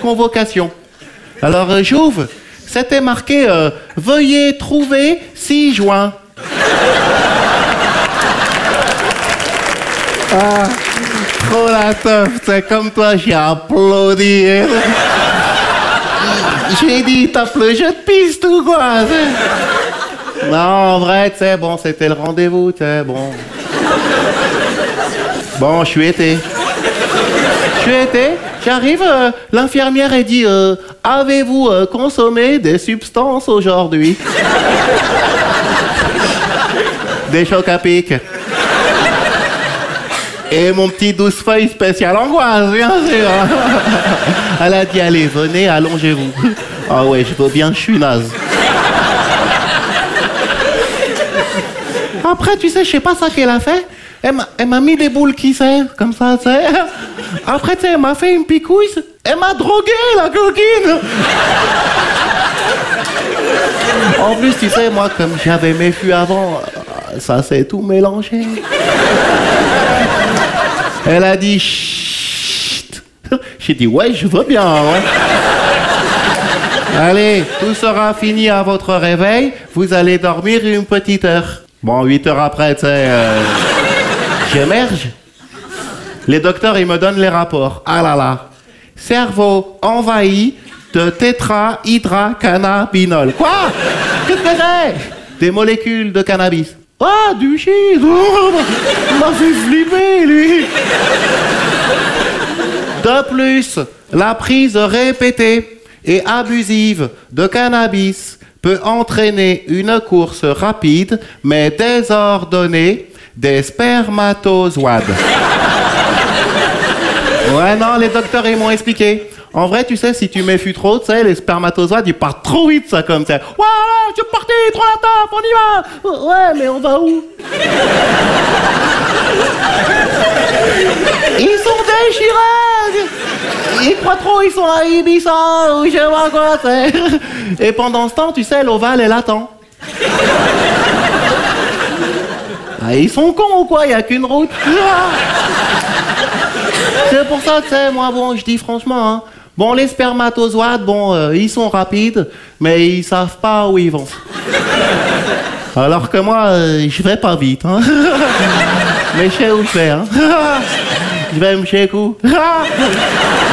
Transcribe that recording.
convocation. Alors j'ouvre, c'était marqué veuillez trouver 6 juin. Ah, trop la teuf, c'est comme toi, j'ai applaudi. J'ai dit, tape le jeu de piste ou quoi? Non, en vrai, tu sais, bon, c'était le rendez-vous, tu sais, bon. Bon, je suis été. J'arrive, l'infirmière a dit, avez-vous consommé des substances aujourd'hui? Des chocs à pic. Et mon petit 12 feuilles spécial angoisse, bien sûr. Elle a dit, allez, venez, allongez-vous. Ah ouais, je veux bien, je suis naze. Après, tu sais, je sais pas ça qu'elle a fait. Elle m'a mis des boules qui servent, comme ça, tu sais. Après, tu sais, elle m'a fait une picouille. Elle m'a drogué, la coquine. En plus, tu sais, moi, comme j'avais mes fûts avant, ça s'est tout mélangé. Elle a dit chut. J'ai dit ouais, je veux bien, ouais. Allez, tout sera fini à votre réveil. Vous allez dormir une petite heure. Bon, 8 heures après, tu sais, j'émerge. Les docteurs, ils me donnent les rapports. Ah là là. Cerveau envahi de tétrahydrocannabinol. Quoi? Qu'est-ce que c'est? Des molécules de cannabis. Ah, du shit. Oh, il m'a fait flipper, lui. De plus, la prise répétée et abusive de cannabis peut entraîner une course rapide mais désordonnée des spermatozoïdes. Ouais, non, les docteurs, ils m'ont expliqué. En vrai, tu sais, si tu méfies trop, tu sais, les spermatozoïdes, ils partent trop vite, ça, comme ça. Voilà, je suis parti, trop la tape, on y va. Ouais, mais on va où? Ils sont déchirés. Ils croient trop, ils sont à Ibiza, ou je sais pas quoi, tu sais. Et pendant ce temps, tu sais, l'ovale, elle attend. Ah, ils sont cons ou quoi? Il n'y a qu'une route. C'est pour ça, tu sais, moi, bon, je dis franchement, hein. Bon, les spermatozoïdes, bon, ils sont rapides, mais ils savent pas où ils vont. Alors que moi, je vais pas vite, hein. Mais je sais où je vais, hein. Je vais me chez coup.